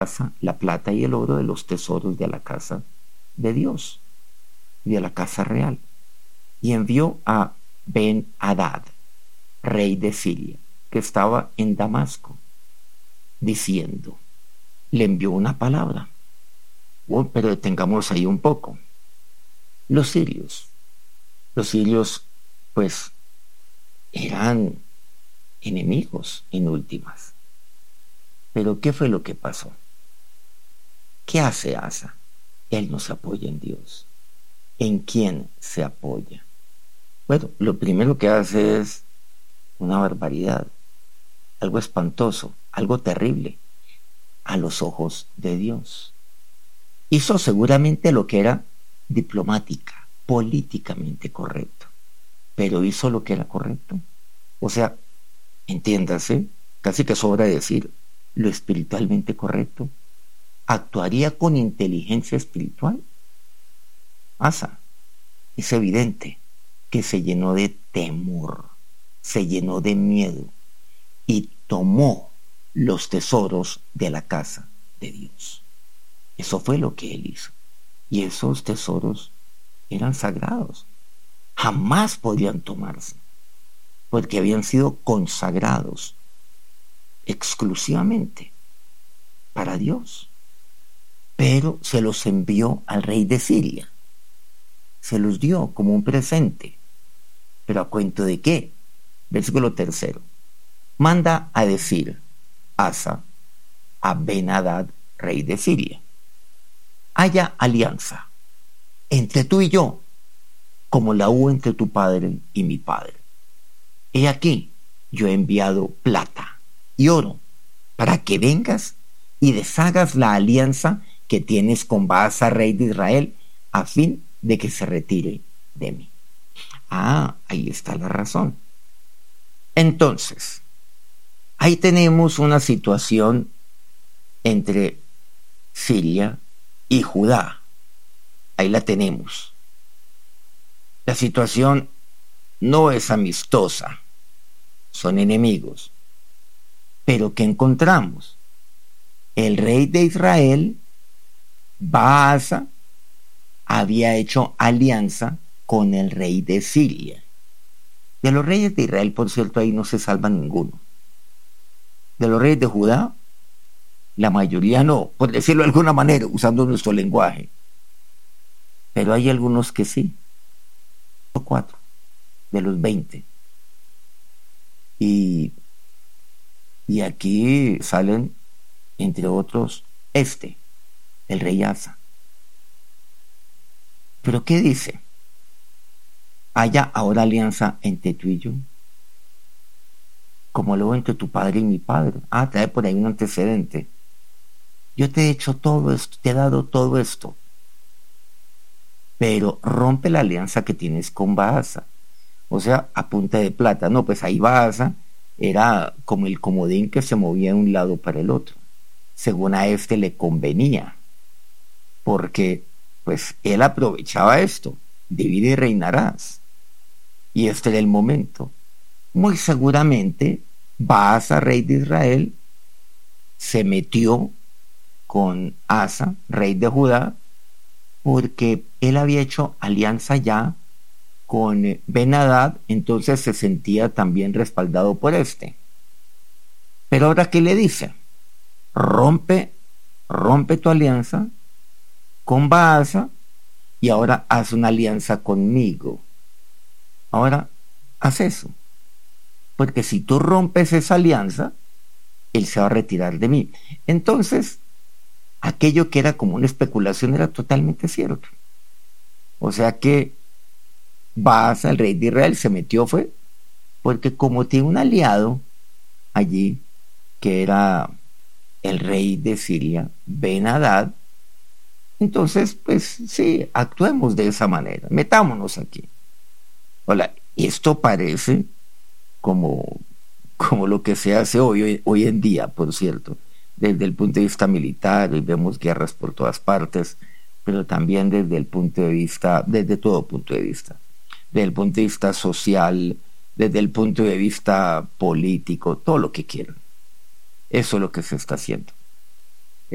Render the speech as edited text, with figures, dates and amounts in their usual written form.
la plata y el oro de los tesoros de la casa de Dios, de la casa real. Y envió a Ben-Hadad, rey de Siria, que estaba en Damasco, diciendo, le envió una palabra. Oh, pero detengamos ahí un poco. Los sirios, pues, eran enemigos en últimas. Pero ¿qué fue lo que pasó? ¿Qué hace Asa? Él no se apoya en Dios. ¿En quién se apoya? Bueno, lo primero que hace es una barbaridad, algo espantoso, algo terrible a los ojos de Dios. Hizo seguramente lo que era diplomática, políticamente correcto, pero hizo lo que era correcto. O sea, entiéndase, casi que sobra decir lo espiritualmente correcto. ¿Actuaría con inteligencia espiritual? Asa, es evidente que se llenó de temor, se llenó de miedo y tomó los tesoros de la casa de Dios. Eso fue lo que él hizo. Y esos tesoros eran sagrados. Jamás podían tomarse, porque habían sido consagrados exclusivamente para Dios. Pero se los envió al rey de Siria. Se los dio como un presente. ¿Pero a cuento de qué? Versículo 3. Manda a decir Asa a Ben-Hadad, rey de Siria: haya alianza entre tú y yo, como la hubo entre tu padre y mi padre. He aquí, yo he enviado plata y oro para que vengas y deshagas la alianza que tienes con Baasa, rey de Israel, a fin de que se retire de mí. Ahí está la razón. Entonces, ahí tenemos una situación entre Siria y Judá. Ahí la tenemos. La situación no es amistosa, son enemigos. Pero ¿qué encontramos? El rey de Israel, Baasa, había hecho alianza con el rey de Siria. De los reyes de Israel, por cierto, ahí no se salva ninguno. De los reyes de Judá, la mayoría no, por decirlo de alguna manera, usando nuestro lenguaje. Pero hay algunos que sí. 4 de los 20. Y aquí salen, entre otros, el rey Asa. ¿Pero qué dice? Haya ahora alianza entre tú y yo, como lo entre tu padre y mi padre. Trae por ahí un antecedente. Yo te he hecho todo esto, te he dado todo esto, pero rompe la alianza que tienes con Baasa. O sea, a punta de plata. No, pues ahí Baasa era como el comodín que se movía de un lado para el otro. Según a le convenía, porque pues él aprovechaba esto: divide y reinarás. Y este era el momento. Muy seguramente Baasa, rey de Israel, se metió con Asa, rey de Judá, porque él había hecho alianza ya con Ben-Hadad, entonces se sentía también respaldado por Pero ahora, ¿qué le dice? Rompe tu alianza con Baasa y ahora haz una alianza conmigo. Ahora, haz eso. Porque si tú rompes esa alianza, él se va a retirar de mí. Entonces, aquello que era como una especulación era totalmente cierto. O sea que Baasa, el rey de Israel, se metió porque como tiene un aliado allí, que era el rey de Siria, Ben-Hadad, entonces, pues sí, actuemos de esa manera, metámonos aquí. Hola, esto parece como lo que se hace hoy en día, por cierto, desde el punto de vista militar, y vemos guerras por todas partes, pero también desde el punto de vista, desde todo punto de vista, desde el punto de vista social, desde el punto de vista político, todo lo que quieran. Eso es lo que se está haciendo.